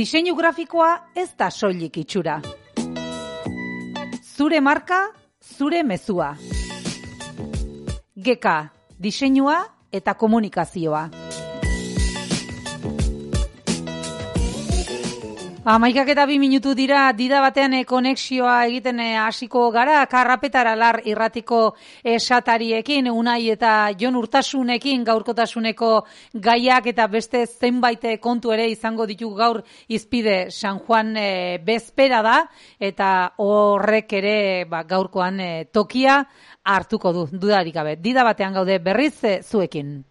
Diseinu grafikoa ez da soilik itxura. Zure marka, zure mezua. GK, diseinua eta komunikazioa. 11:02 minutu dira, dida batean konexioa egiten hasiko gara, Karrapetara Lar irratiko esatariekin, Unai eta Jon Urtasunekin gaurkotasuneko gaiak eta beste zenbait kontu ere izango ditugu gaur hizpide San Juan bezpera da, eta horrek ere gaurkoan tokia hartuko du, dudarik gabe. Dida batean gaude berriz zuekin.